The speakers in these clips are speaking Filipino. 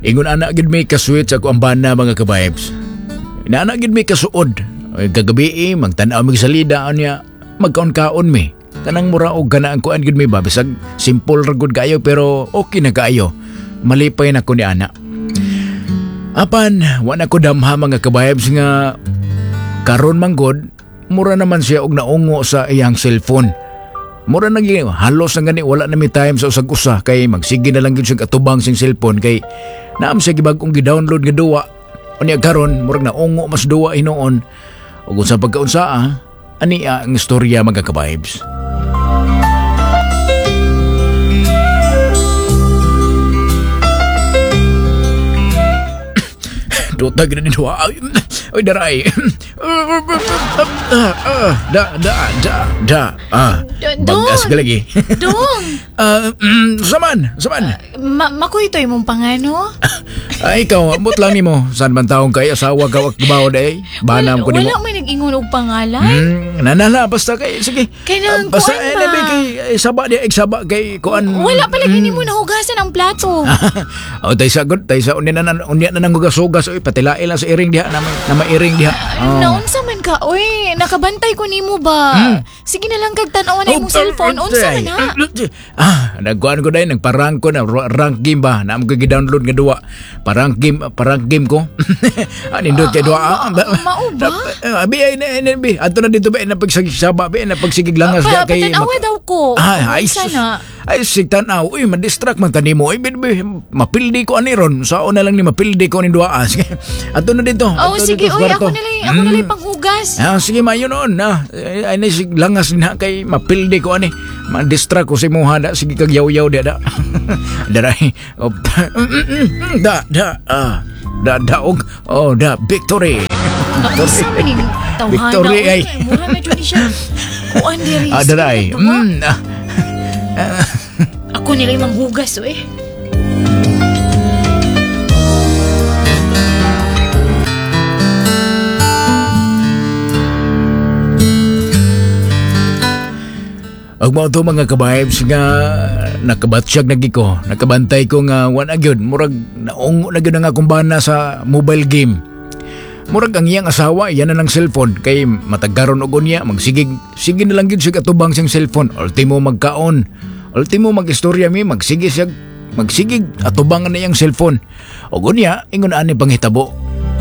Ingon anak gid may kasweet sa ako ang bana mga ka-vibes. Inaanak gid may kasuod. Kagabi magtanaw mig salida niya magkaon-kaon mi. Kanang mura og ganaan kuan gid may babisag simple ra gud kayo pero okay na kayo. Malipay na ko ni anak. Apan wa na ko damha mga ka-vibes nga karon manggod mura naman siya og naungo sa iyang cellphone. Mura na gini, halos na gani wala na may time sa usag-usa kay magsige na lang gid siya atubang sing cellphone kay naam siya gibag-ong gi-download nga duwa. Unya karon murag naungo mas duwa hinoon. Ug unsa pagkaunsaa ani ang istorya mga ka-vibes. Dota gina ni duwa. Oy daray. Bagas ka lagi. Dong! Saman. Makoy ito imong pangano? Ay, ikaw, ambot lang ni mo. Saan man taong kay asawa ka wagbaw day? Banam ko ni mo. Wala may nag-ingon og pangalan. Nanala, basta kay, sige. Kay nang basta, kuan ba? kay, saba kay kuan. Wala pala gini mo nahugasan ang plato. O, tayo sa unya na nang hugas-hugas. Oy, patilain lang sa iring diha, na mairing diha. Naunsa man ka, oy. Nakabantay ko nimo ba? Sige na lang kag tan-awan na imong cellphone. Unsa man ha? Nagkuhan ko dahil, nagparang ko na rank game ba? Naam ko gi-download nga duwa. Parang game ko. Nindot kay duwa. Mao ba? Abi, ato na dito ba? Napagsigig saba, napagsigig langas. Patanawa daw ko. Ay, sana. Ay, sigtanaw. Uy, madistract man tani mo. Ay, mapildi ko ani ron. Sao na lang ni mapildi ko ni duwa. Sige, ato na dito. Oh, sige. Uy, ako na lang panghugas. Sige, mayo noon. Ay, nasig langas na kay mapildi ko ani. Madistract ko si Muhada. Sige, kag yaw-yaw dia da. Daray. Victory. Isa man yung tawhana. Victory ay. Mura na dyan siya. Kuan diri. Daray. Ako nila yung manghugas, eh. Ang mga ito mga ka-vibes nga nakabatsyag na ko. Nakabantay ko nga wan agyod. Murag naungo na gyud nga akong bana sa mobile game. Murag ang iyang asawa, yan na ng cellphone. Kay matagaron og niya, sige na lang gyud siya katubang siyang cellphone. Ultimo magkaon. Ultimo mag-istorya mi, magsige atubangan na iyang cellphone. Og niya, ingon ani panghitabo.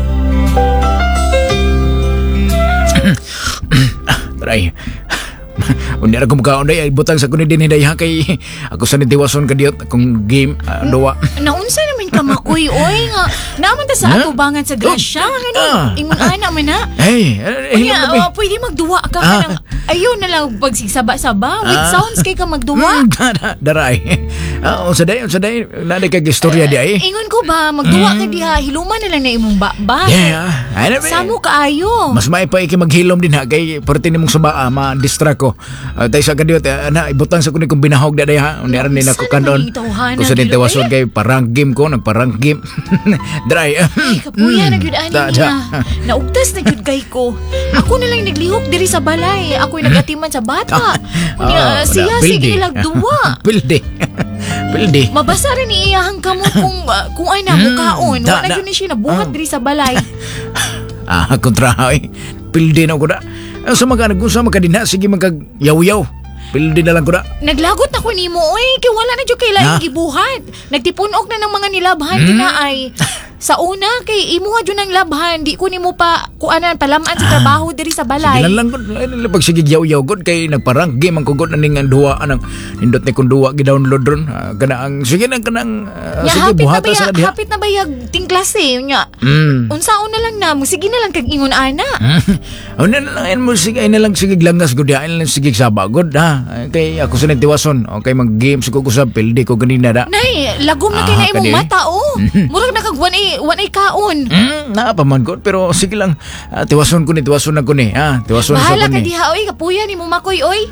Try. Unya ra ko makaon day butang sa kuno din hiday kay ako sa nitiwason ka diot akong game duwa. Naunsa naman ka makuy oy nga naman ta sa atubangan sa grasya ngani ingon ana man na. Hey, pwede magduwa ka nang ayo na lang pagsigsaba-saba with sounds kay ka magduwa. Daray. Unsa day naday kay istorya di ay. Ingon ko ba magduwa ka diha hiluman na lang na imong ba. Yeah. Samo kaayo. Mas maipay kay maghilom din ha kay perti nimong sabaa ma-distract ko. Tay sa kadiot na ibutang sa kuno kung binahog daday ha. Unya rin nako kanon. Kung sa dintawason kay parang game ko nagparang game. Dry. Ay kapuya na gyud ani niya. Naugtas na gyud kay ko. Ako na lang naglihok diri sa balay. Ako'y nagatiman sa bata. Unya siya sige lagduwa. Pilde. Mabasa rin iyahang kamot kung ay na mukaon. Wala gyud ni siya nabuhat diri sa balay. Kontra ay. Pilde na ko da. Sa magkanagunsa magkadina, sige magkagyaw-yaw. Pildi na lang ko na. Naglagot ako ni mo, oy. Kaya wala na dyan kailangan gibuhat. Nagtipunog na ng mga nilabhan kinaay. Sa una, kay imuha dyan ang labhan. Di ko ni mo pa, kuanan, palamaan sa trabaho diri sa balay. Sige lang ko. Pag sige gyaw-yaw ko, kay nagparang game ang kugot na ning duwa. Hindot ni kong duwa, gidownload ron. Sige lang kanang, sige buhata sa diha. Hapit na bayag ting klase, yun nga. Unsaon na lang na mo, sige na lang kag ingon ana. Una na lang, sige na lang sige langas ko diha. Ay lang sige sabagod, ha. Kay ako sa nitiwason. Okay, mag-games ko sa pildi ko ganina da. Nay, lagom na kay na imong mata, oh. Murag nakagwan ay kaon. Naapaman ko, pero sige lang. Tiwason na ko ni. Tiwason sa ko ni. Bahala ka diha, oy. Kapuya ni mo makoy, oy.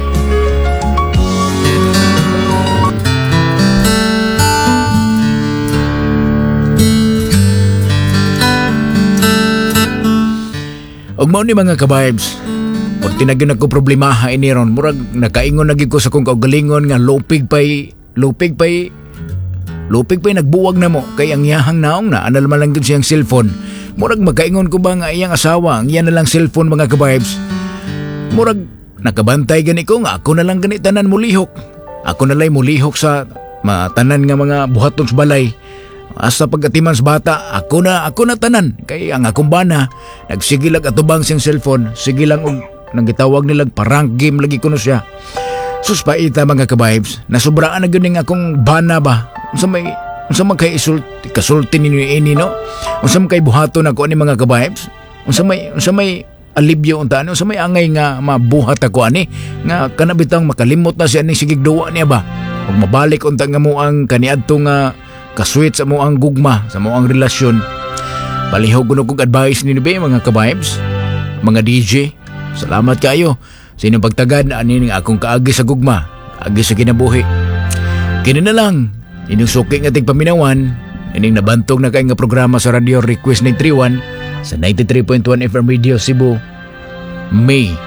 Og mao ni mga ka-vibes. Pag tinagyan ako problemaha ini ron, murag nakaingon lagi ko sa kong kaugalingon nga lupig pay Lupig pa'y nagbuwag na mo kay ang iyahang naong na anal man lang gud siyang cellphone. Murag magkaingon ko ba nga iyang asawa ang iyan na lang cellphone mga kabibes. Murag nakabantay gani ko nga ako na lang gani tanan mulihok. Ako na lang mulihok sa tanan nga mga buhaton sa balay. Asa pagkatiman sa bata, ako na tanan. Kay ang akong bana, nagsigilag atubang siyang cellphone, sige lang og nagitawag nilag parang game lagi kuno siya. Sus paita mga kabibes, nasubraan na gyud akong bana ba. Unsa may kasulti ninyo ini no? Unsa may buhaton ako ani mga kabibes? Unsa may alibyo unta unsa may angay nga mabuhat ako ani nga kanabitang makalimot na siya ni sigig duwa niya ba? Ug mabalik unta nga mo ang kaniadto nga kasweet sa mo ang gugma, sa mo ang relasyon. Palihog ko kong advice ni ba mga kabibes? Mga DJ, salamat kayo sa inyong pagtagad na aning akong kaagi sa gugma, kaagi sa kinabuhi. Kini na lang, inyong suki nga tigpaminawan, ining nabantog na kayo nga programa sa Radio Request 931 sa 93.1 FM Radio Cebu, May